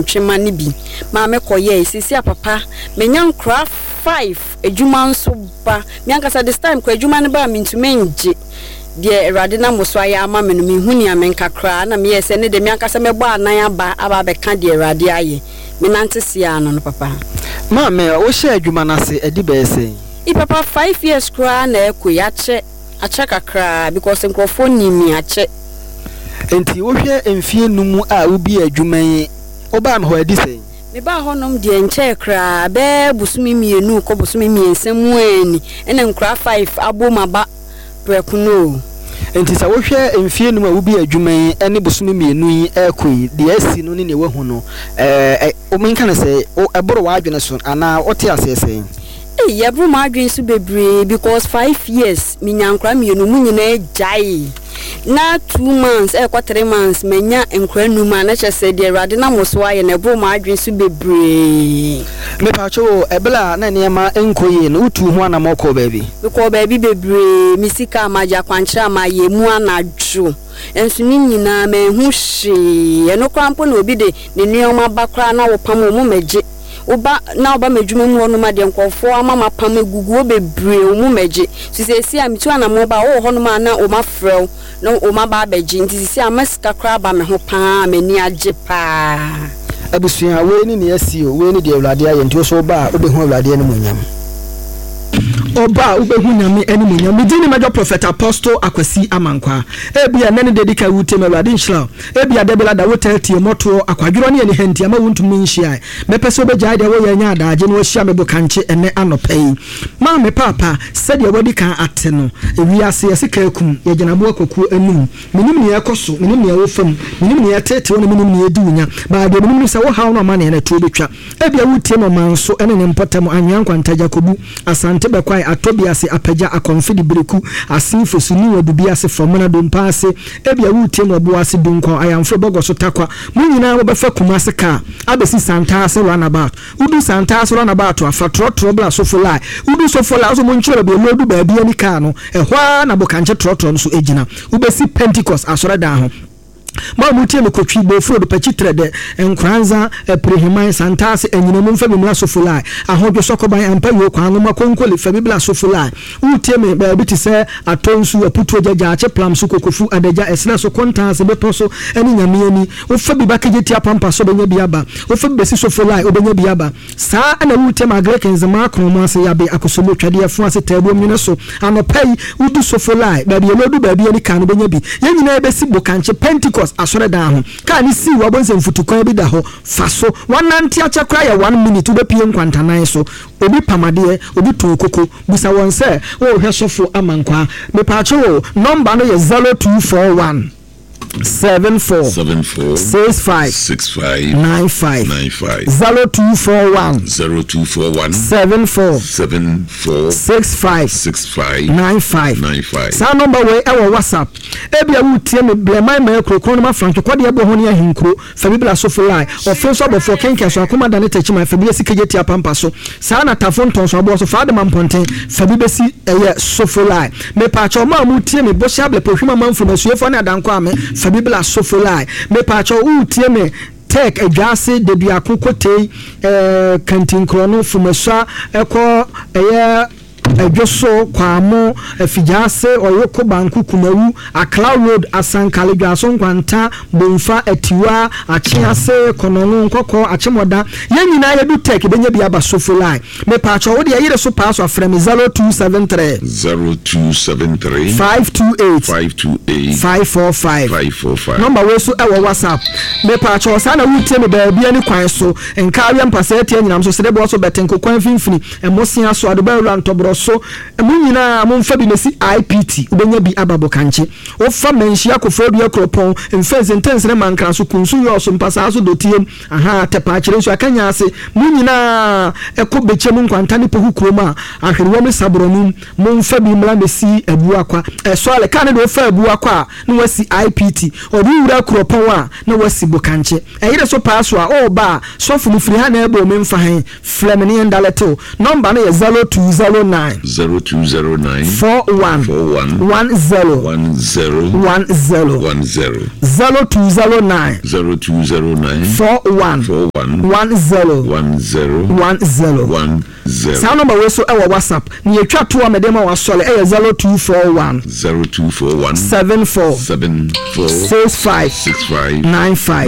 ntwema ne bi ma me koye sisi papa menya nkra 5 adwuma nso ba me ankasa this time ko adwuma ne ba me ntuma nje de erade na mo so aya ama me no me huni amenka kra na me yese ne de me ankasa me bɔ anan aba be ka de erade aye me nante sia no papa ma me o hye adwuma na se edi be ese I papa 5 years kra na ekoya ache kakra because nkrofo ni mi ache enti wo hwe emfie numu a obi adwuma yi oba me ho edi sei me ba honom de enche kra be busumi mienu ko busumi miensemu ani ene nkra 5 aboma ba prekuno enti sa wo hwe emfie numu a obi adwuma yi ene busumi mienu yi ekoi de asi no ne wahu no o menka na sei o eboro wa adwene so ana ote asese yebru ma adwen so bebre because 5 years minyankra mienu mu nyina jai na 2 months 3 months menya nkra numa na chese de rade na moso aye na ebru ma adwen so bebre me pa cho ebla na niema enkoye no utu ho ana moko baabi ko baabi bebre misika amaja kwanchira ma ye mu anadwo ensu ni nyina ma hu hye eno krampo na obi de ne nuoma bakra na wo pam mu meje oba na oba medwuma mu hono ma de nkofo amama pam egugu obebre mu meje sisi amitu ana mo ba wo hono ma na o ma frɛw no o ma ba beji nti sisi amaska kra ba me ho pa mani age pa abusua we ni ne asi o we ni de awlade aye nti so ba obehu awlade ene munyam oba ubehu nyame ene munyam medini major prophet apostle Akwasi Amankwa ebia nene dedika wute awlade nshira ebia debela da wotelti moto akwadworo ne ene henti ama wontum nhia mepese obeja de wo yanya adaje no hia mebo kanche ene anopai ma me papa sede wodi kan ate no ewiase yesika ekum yegyanabo akoku enum minim ne yakoso minim ne yawofam minim ne yatete wona minim ne yedunya ba de minim se wo hawo no ma ne na to betwa ebia wutie no manso ene ne mpotam anwankwa ntaja kobu asante bekwai atobiase apaja akonfidi breku asifo suni wadubiase fomana dompase ebia wutie no boase dunko ayamfo bogoso takwa munyina wo befa kumase ka abesi santase runabout udu santase runabout afatrotro bla sofulai udu sofulai so munchiro be lodu ba bia ni ka no ehwa na bokanche trotro no so ejina ubesi Pentecost asore da ho ma mutie me kotwi bofo do pachitre de enkranza prehimai santase enyinemu mfa bimla sofulai ahodwo sokoban ampa yo kwano makonkole fa bibla sofulai utie me ba biti se atonsu aputu jaja ache plam su kokofu adaja esna so kontanse betoso eni nyame ani wo fa bibakageti apampa so benya biaba wo fa besi sofulai obenya biaba sa ana utie magrekenze makromo ase yabe akosomo twade afu ase tabo mine so anopai udu sofulai ba bia lodu ba bia ni kan benya bi yenyina ebesi bokanche Pentecost asore da ho ka ni si wabonse mfutukwan bi da ho faso wananti achakra ya 1 minute ubepie nkwantanan so obi pamade obi tokoko busa wonse wo hwesofo Amankwa me paacho number no ye 0241 74 65 95 0241 74 65 95 sa number we e WhatsApp ebia wutie me blema me krokron ma frank kwade ebo ho ne ahinkro fa bibla sofulai ofenso abofo kenke so akoma da ne tachima fa bibesi kejeti apampa so sa na tafonton so abo so fa de mamponten fa bibesi eye sofulai me paacho ma mutie me bosia ble pohwima manfo masuefo na danko ame fa bibla sofulai me paacho utie me tek adwase de biakokotei kantin krono fumasa eko eye Ejoso kwamo efijase oyoko banku kumawu Akla Road asankale dwaso nkwanta bomfa etiwa achiase kononu nkoko achimoda yenyina yedu tek benye bia basofulai me pacho wo de yire so pass afrem 0273 528 545 number we so ewo WhatsApp me pacho sana wutie me ba bia ni kwan so enkawe mpasa etie nyinam so sedebo so betenko kwan finfini emosia so adeba rantobro so munyina momfa bi nesi IPT ubenya bi ababo kanche ofa menhia kofodua kropon mfense ntensere mankra so kunsu yo so mpasa so dotiem aha tepa kire so akanya ase munyina ekobechem nkwantane pohukrom a ahwerewo me sabronum momfa bi mra nesi abu akwa so ale kan de ofa abu akwa na wasi IPT obi wura kropon a na wasi bokanche eyire so paso a oba so fu mfiri ha na ebo memfa han flemeni ndaleto number na ye 0209 0209 41 10 0209 41 Sound number we so our WhatsApp. Ni etwa to amedema wa sole 0241 74 65 95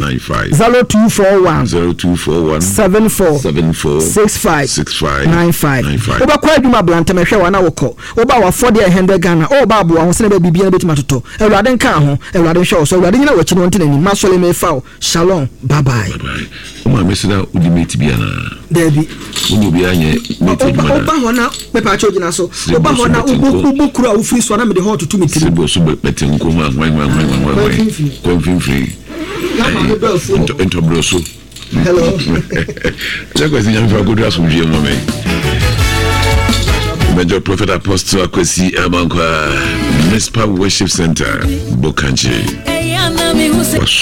0241 74 65 95. Oba kwa adwuma blanta mehwe wa na wokọ. Oba wa 400 Ghana. Oba abo wa se na bibia betima toto. Ewurade nka ho. Ewurade hwe so. Ewurade nyina wachi no ntena ni. Masole mefa. Shalom. Bye bye. Uma mesida udimeti bia na. Debi. Unu bia nye meti bia. Oba hona pepa chogina so. Oba hona ubukura ufiri so na me de ho to mi tiri. Sebo so beti nkoma wan. Konfinfri. Into broso. Hello. Jago zinya mfa godra so wie mo me. Major Prophet Apostle Akwesi Amankwa Municipal Worship Center Bokanji.